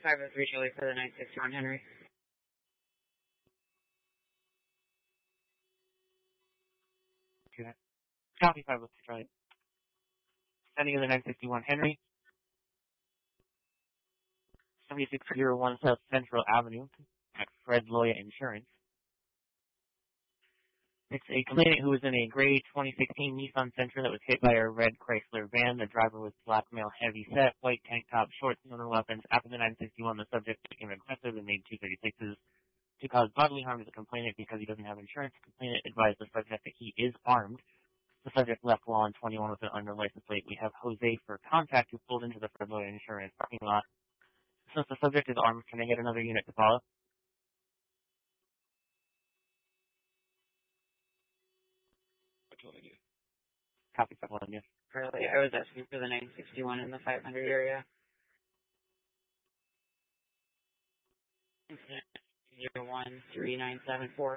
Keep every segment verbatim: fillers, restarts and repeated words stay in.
five oh three Charlie for the nine sixty-one Henry. Okay. Copy five oh three Charlie. Sending you the nine sixty-one Henry. seventy-six oh one South Central Avenue at Fred Loya Insurance. It's a complainant who was in a gray twenty sixteen Nissan Sentra that was hit by a red Chrysler van. The driver was black male, heavy set, white tank top, shorts, and other weapons. After the nine sixty-one, the subject became aggressive and made two thirty-sixes to cause bodily harm to the complainant because he doesn't have insurance. The complainant advised the subject that he is armed. The subject left while on twenty-one with an under license plate. We have Jose for contact who pulled into the Fred Loya Insurance parking lot. Since the subject is armed, can I get another unit to follow? What do I do? Copy five one, yes. Charlie, I was asking for the nine sixty-one in the five hundred area. zero one three nine seven four.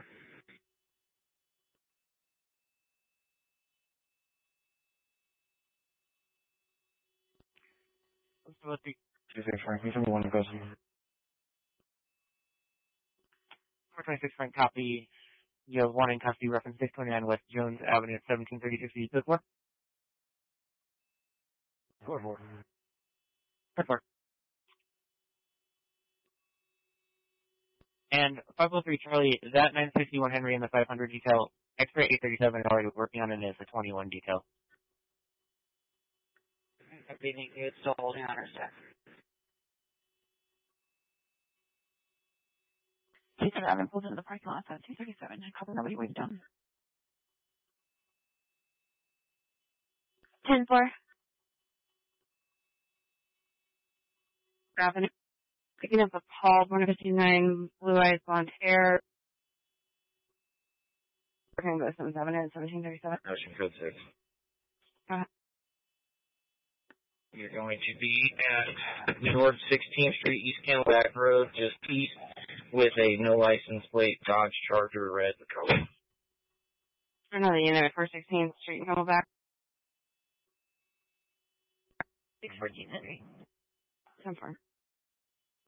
What's about the... Frank, give me one that goes here. four twenty-six Frank, copy. You have one in custody, reference six twenty-nine West Jones Avenue at seventeen thirty-six. You took one? Four, four. Four, four. And five oh three Charlie, that nine sixty-one Henry in the five hundred detail, X-ray eight thirty-seven is already working on it as a twenty-one detail. I think it's still holding on our staff. two thirty-seven pulled into the parking lot at two thirty-seven. I called nobody waved down. ten four. Avenue. Picking up a Paul, one fifty-nine, blue eyes, blonde hair. We're going to go seven seven and seventeen thirty-seven. Ocean code six. Go ahead. You're going to be at North sixteenth Street, East Camelback Road, just east, with a no license plate Dodge Charger red color. Another unit, four sixteenth Street, Camelback. six fourteen Henry. ten four.